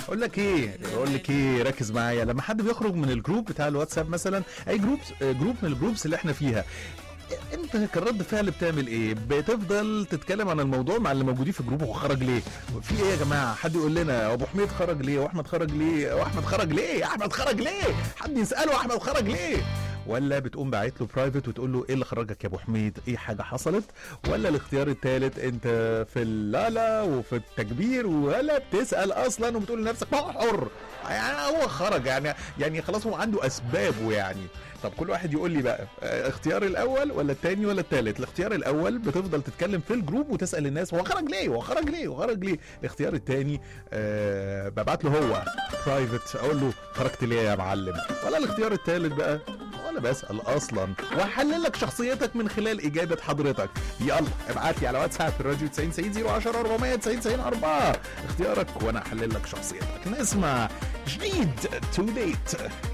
اقول لك ايه، ركز معايا. لما حد بيخرج من الجروب بتاع الواتساب مثلا، اي جروب من الجروبس اللي احنا فيها، انت كرد فعل بتعمل ايه؟ بتفضل تتكلم عن الموضوع مع اللي موجودين في الجروب. وخرج ليه؟ في ايه يا جماعه؟ حد يقول لنا ابو حميد خرج ليه؟ واحمد خرج ليه؟ واحمد خرج ليه؟ احمد خرج ليه؟ حد يساله احمد خرج ليه؟ ولا بتقوم باعت له برايفت وتقول له ايه اللي خرجك يا ابو حميد؟ ايه حاجه حصلت؟ ولا الاختيار الثالث، انت في اللالا وفي التكبير، ولا بتسال اصلا وبتقول لنفسك ما هو حر، يعني هو خرج، يعني خلاص هو عنده اسبابه يعني. طب كل واحد يقول لي بقى، اختيار الاول ولا الثاني ولا الثالث؟ الاختيار الاول بتفضل تتكلم في الجروب وتسال الناس هو خرج ليه، هو خرج ليه، وخرج ليه. الاختيار الثاني ببعت له هو برايفت اقول له خرجت ليه يا معلم. ولا الاختيار الثالث بقى، ولا بسال اصلا واحلل لك شخصيتك من خلال اجابه حضرتك. يلا ابعت لي على واتساب الراديو 90 90 010 400 90 90 4 اختيارك وانا احلل لك شخصيتك. نسمع جديد تو ديت.